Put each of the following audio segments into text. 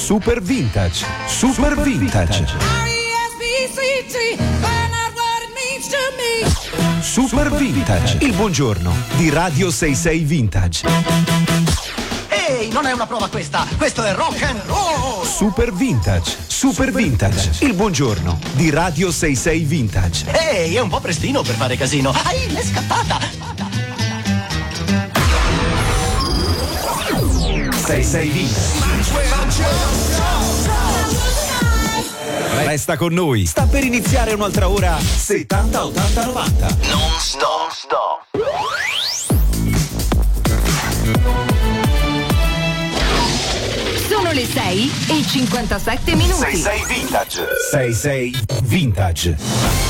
Super Vintage. Super Vintage. Super Vintage. Il buongiorno di Radio 66 Vintage. Ehi, non è una prova questa, questo è rock and roll! Super Vintage. Super Vintage. Il buongiorno di Radio 66 Vintage. Ehi, è un po' prestino per fare casino. L'è scappata! 66 Vintage. Resta con noi. Sta per iniziare un'altra ora 70 80 90. Non stop. Sono le 6:57. 66 Vintage. 66 Vintage.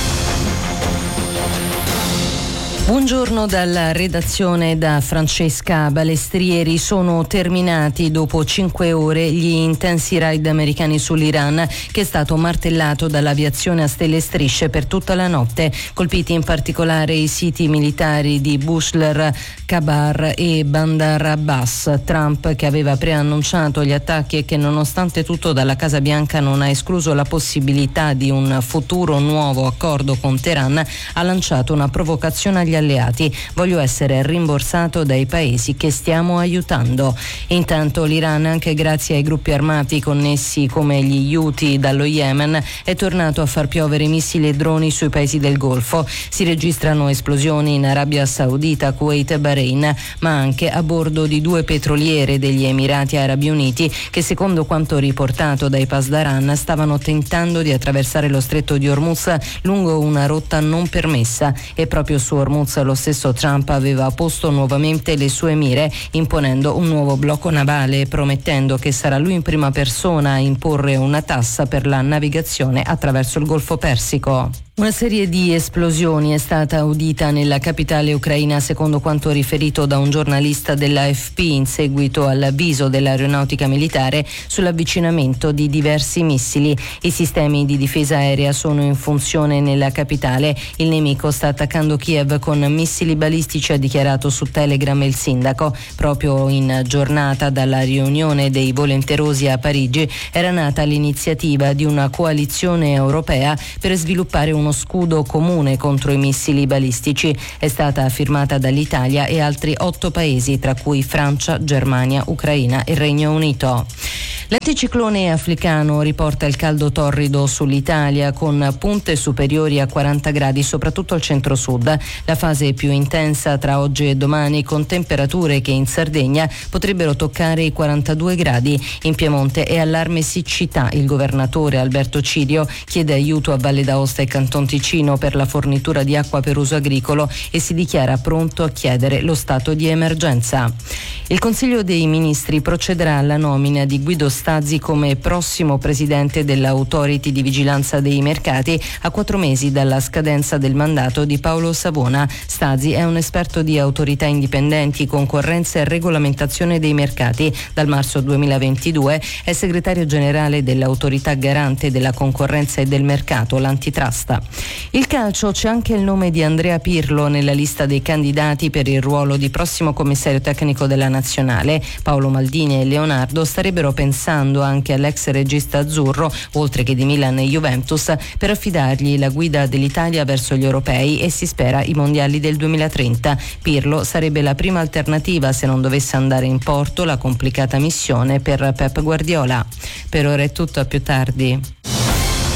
Buongiorno dalla redazione da Francesca Balestrieri. Sono terminati dopo 5 ore gli intensi raid americani sull'Iran, che è stato martellato dall'aviazione a stelle e strisce per tutta la notte. Colpiti in particolare i siti militari di Bushehr, Khabar e Bandar Abbas. Trump, che aveva preannunciato gli attacchi e che nonostante tutto dalla Casa Bianca non ha escluso la possibilità di un futuro nuovo accordo con Teheran, ha lanciato una provocazione agli alleati: voglio essere rimborsato dai paesi che stiamo aiutando. Intanto l'Iran, anche grazie ai gruppi armati connessi come gli Houthi dallo Yemen, è tornato a far piovere missili e droni sui paesi del Golfo. Si registrano esplosioni in Arabia Saudita, Kuwait e Bahrain, ma anche a bordo di 2 petroliere degli Emirati Arabi Uniti che, secondo quanto riportato dai Pasdaran, stavano tentando di attraversare lo stretto di Hormuz lungo una rotta non permessa, e proprio su Hormuz lo stesso Trump aveva posto nuovamente le sue mire, imponendo un nuovo blocco navale, promettendo che sarà lui in prima persona a imporre una tassa per la navigazione attraverso il Golfo Persico. Una serie di esplosioni è stata udita nella capitale ucraina, secondo quanto riferito da un giornalista dell'AFP, in seguito all'avviso dell'aeronautica militare sull'avvicinamento di diversi missili. I sistemi di difesa aerea sono in funzione nella capitale. Il nemico sta attaccando Kiev con missili balistici, ha dichiarato su Telegram il sindaco. Proprio in giornata dalla riunione dei volenterosi a Parigi era nata l'iniziativa di una coalizione europea per sviluppare uno scudo comune contro i missili balistici. È stata firmata dall'Italia e altri 8 paesi, tra cui Francia, Germania, Ucraina e Regno Unito. L'anticiclone africano riporta il caldo torrido sull'Italia, con punte superiori a 40 gradi soprattutto al centro-sud. La fase più intensa tra oggi e domani, con temperature che in Sardegna potrebbero toccare i 42 gradi. In Piemonte è allarme siccità. Il governatore Alberto Cirio chiede aiuto a Valle d'Aosta e Canton Ticino per la fornitura di acqua per uso agricolo e si dichiara pronto a chiedere lo stato di emergenza. Il Consiglio dei Ministri procederà alla nomina di Guido Stazzi come prossimo presidente dell'Authority di vigilanza dei mercati, a 4 mesi dalla scadenza del mandato di Paolo Savona. Stazzi è un esperto di autorità indipendenti, concorrenza e regolamentazione dei mercati. Dal marzo 2022 è segretario generale dell'Autorità Garante della Concorrenza e del Mercato, l'Antitrust. Il calcio: c'è anche il nome di Andrea Pirlo nella lista dei candidati per il ruolo di prossimo commissario tecnico della nazionale. Paolo Maldini e Leonardo starebbero pensando anche all'ex regista azzurro, oltre che di Milan e Juventus, per affidargli la guida dell'Italia verso gli europei e, si spera, i mondiali del 2030. Pirlo sarebbe la prima alternativa se non dovesse andare in porto la complicata missione per Pep Guardiola. Per ora è tutto, a più tardi.